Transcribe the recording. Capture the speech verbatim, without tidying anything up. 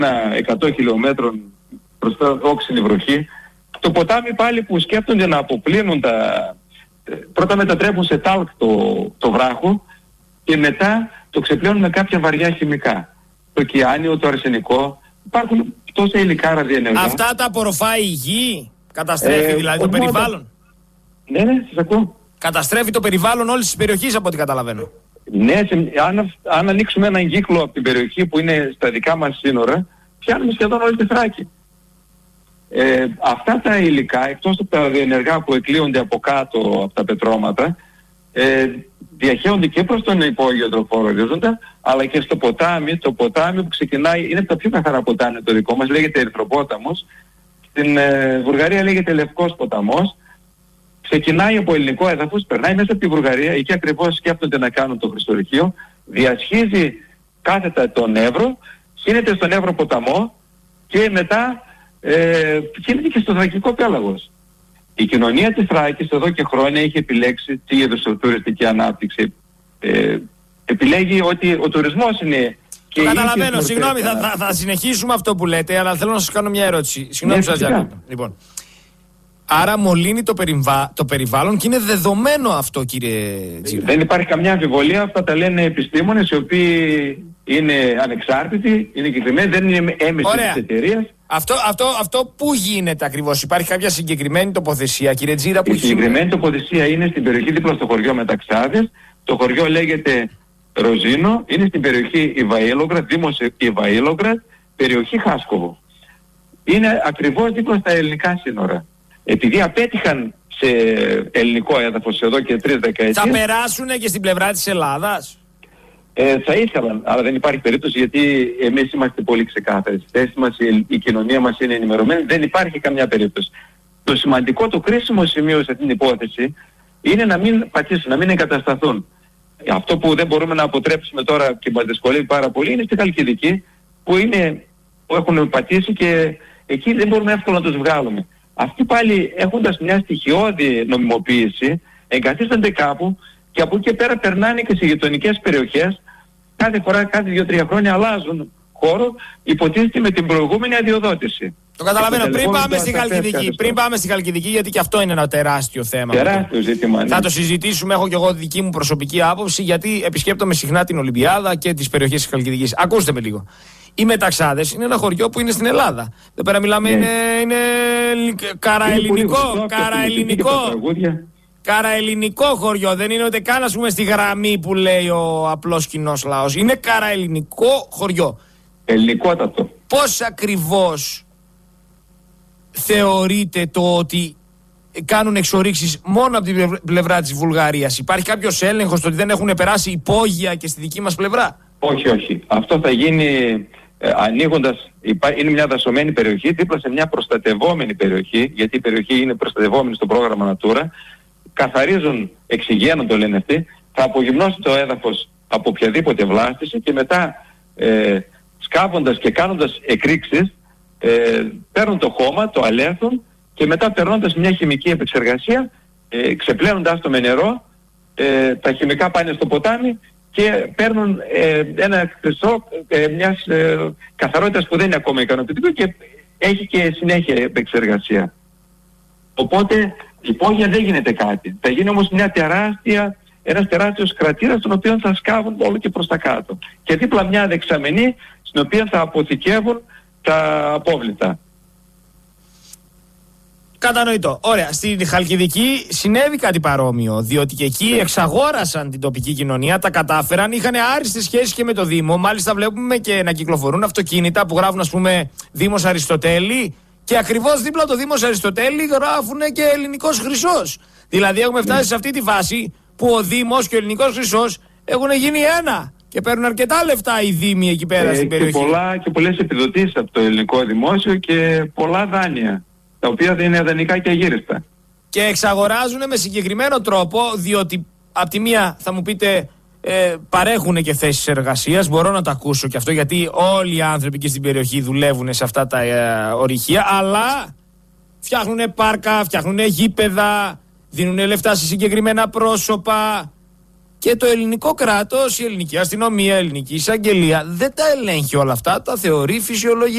εκατό χιλιόμετρων μπροστά όξινη βροχή. Το ποτάμι πάλι που σκέφτονται να αποπλύνουν τα... Πρώτα μετατρέπουν σε τάλκ το, το βράχο και μετά το ξεπλένουν με κάποια βαριά χημικά. Το κιάνιο, το αρσενικό, υπάρχουν τόσα υλικά ραδιενεργά. Αυτά τα απορροφάει η γη, καταστρέφει ε, δηλαδή το περιβάλλον. Ναι, ναι, σας ακούω. Καταστρέφει το περιβάλλον όλης της περιοχής από ό,τι καταλαβαίνω. Ναι, σε, αν, αν ανοίξουμε έναν κύκλο από την περιοχή που είναι στα δικά μας σύνορα, πιάνουμε σχεδόν όλη τη Θράκη. Ε, αυτά τα υλικά, εκτός από τα ραδιενεργά που εκλείονται από κάτω από τα πετρώματα, ε, διαχέονται και προς τον υπόγειο τροχαίο ορίζοντα, αλλά και στο ποτάμι. Το ποτάμι που ξεκινάει, είναι από τα πιο καθαρά ποτάμι το δικό μας, λέγεται Ερυθροπόταμος. Στην ε, Βουλγαρία λέγεται Λευκός ποταμός. Ξεκινάει από ελληνικό έδαφος, περνάει μέσα από τη Βουλγαρία, εκεί ακριβώς σκέφτονται να κάνουν το Χριστορυχείο, διασχίζει κάθετα τον Εύρο, χύνεται στον Εύρο ποταμό και μετά ε, χύνεται και στο Θρακικό πέλαγος. Η κοινωνία της Θράκης εδώ και χρόνια έχει επιλέξει τι είδους τουριστική ανάπτυξη. Ε, επιλέγει ότι ο τουρισμός είναι... Και καταλαβαίνω, συγγνώμη, θα, θα, θα συνεχίσουμε αυτό που λέτε, αλλά θέλω να σας κάνω μια ερώτηση. Συγγνώμη που σας διακόπτω. Λοιπόν, άρα μολύνει το, περιβα... το περιβάλλον και είναι δεδομένο αυτό, κύριε Τζίρα. Δεν υπάρχει καμιά αμφιβολία, αυτά τα λένε επιστήμονες οι οποίοι είναι ανεξάρτητοι, είναι εγκεκριμένοι, δεν είναι έμεση της εταιρείας. Αυτό, αυτό, αυτό πού γίνεται ακριβώς, υπάρχει κάποια συγκεκριμένη τοποθεσία, κύριε Τζίρα, που η συγκεκριμένη τοποθεσία είναι στην περιοχή δίπλα στο χωριό Μεταξάδες. Το χωριό λέγεται Ροζίνο, είναι στην περιοχή Ιβαήλογραντ, δήμος Ιβαήλογραντ, περιοχή Χάσκοβο. Είναι ακριβώς δίπλα στα ελληνικά σύνορα. Επειδή απέτυχαν σε ελληνικό έδαφος εδώ και τρεις δεκαετίες... Θα περάσουν και στην πλευρά της Ελλάδας. Ε, θα ήθελαν, αλλά δεν υπάρχει περίπτωση, γιατί εμείς είμαστε πολύ ξεκάθαροι. Στη θέση μας, η, η κοινωνία μας είναι ενημερωμένη, δεν υπάρχει καμιά περίπτωση. Το σημαντικό, το κρίσιμο σημείο σε αυτήν την υπόθεση είναι να μην πατήσουν, να μην εγκατασταθούν. Αυτό που δεν μπορούμε να αποτρέψουμε τώρα και μας δυσκολεύει πάρα πολύ είναι στη Χαλκιδική, που, είναι, που έχουν πατήσει και εκεί δεν μπορούμε εύκολα να τους βγάλουμε. Αυτοί πάλι, έχοντας μια στοιχειώδη νομιμοποίηση, εγκαθίστανται κάπου και από εκεί και πέρα περνάνε και σε γειτονικές περιοχές. Κάθε φορά, κάθε δύο τρία χρόνια αλλάζουν χώρο, υποτίθεται με την προηγούμενη αδειοδότηση. Το καταλαβαίνω. Πριν πάμε στη Χαλκιδική, πριν πάμε στη Χαλκιδική, γιατί και αυτό είναι ένα τεράστιο θέμα. Τεράστιο ζήτημα. Ναι. Θα το συζητήσουμε, έχω και εγώ δική μου προσωπική άποψη, γιατί επισκέπτομαι συχνά την Ολυμπιάδα και τις περιοχές της Χαλκιδικής. Ακούστε με λίγο. Οι Μεταξάδες είναι ένα χωριό που είναι στην Ελλάδα. Εδώ πέρα μιλάμε, ναι. είναι, είναι καραελληνικό, καραελληνικό. Καραελληνικό χωριό, δεν είναι ούτε καν ας πούμε στη γραμμή που λέει ο απλός κοινός λαός. Είναι καραελληνικό χωριό. Ελληνικότατο. Πώς ακριβώς θεωρείτε το ότι κάνουν εξορίξεις μόνο από την πλευρά της Βουλγαρίας? Υπάρχει κάποιος έλεγχος το ότι δεν έχουν περάσει υπόγεια και στη δική μας πλευρά? Όχι, όχι. Αυτό θα γίνει ε, ανοίγοντας, είναι μια δασωμένη περιοχή δίπλα σε μια προστατευόμενη περιοχή, γιατί η περιοχή είναι προστατευόμενη στο πρόγραμμα Natura. Καθαρίζουν, εξηγένουν το λένε αυτοί, θα απογυμνώσει το έδαφος από οποιαδήποτε βλάστηση και μετά ε, σκάβοντας και κάνοντας εκρήξεις ε, παίρνουν το χώμα, το αλέθουν και μετά περνώντας μια χημική επεξεργασία, ε, ξεπλένοντας το με νερό, ε, τα χημικά πάνε στο ποτάμι και παίρνουν ε, ένα χρυσό ε, μιας ε, καθαρότητας που δεν είναι ακόμα ικανοποιητικό και έχει και συνέχεια επεξεργασία. Οπότε υπόγεια δεν γίνεται κάτι. Θα γίνει όμως μια τεράστια, ένας τεράστιος κρατήρας τον οποίο θα σκάβουν όλο και προς τα κάτω. Και δίπλα μια δεξαμενή στην οποία θα αποθηκεύουν τα απόβλητα. Κατανοητό. Ωραία. Στην Χαλκιδική συνέβη κάτι παρόμοιο, διότι και εκεί εξαγόρασαν την τοπική κοινωνία, τα κατάφεραν, είχαν άριστες σχέσεις και με το Δήμο. Μάλιστα βλέπουμε και να κυκλοφορούν αυτοκίνητα που γράφουν ας πούμε Δήμος Αριστοτέλη. Και ακριβώς δίπλα το Δήμος Αριστοτέλη γράφουν και ελληνικός χρυσός. Δηλαδή έχουμε φτάσει σε αυτή τη φάση που ο Δήμος και ο ελληνικός χρυσός έχουν γίνει ένα. Και παίρνουν αρκετά λεφτά οι Δήμοι εκεί πέρα ε, στην περιοχή. Και, πολλά, και πολλές επιδοτήσεις από το ελληνικό δημόσιο και πολλά δάνεια, τα οποία δεν είναι δανεικά και αγύριστα. Και εξαγοράζουν με συγκεκριμένο τρόπο, διότι από τη μία θα μου πείτε ε, παρέχουν και θέσεις εργασίας, μπορώ να το ακούσω και αυτό, γιατί όλοι οι άνθρωποι και στην περιοχή δουλεύουν σε αυτά τα ε, ορυχεία, αλλά φτιάχνουν πάρκα, φτιάχνουν γήπεδα, δίνουν λεφτά σε συγκεκριμένα πρόσωπα. Και το ελληνικό κράτος, η ελληνική αστυνομία, η ελληνική εισαγγελία δεν τα ελέγχει όλα αυτά, τα θεωρεί φυσιολογικά.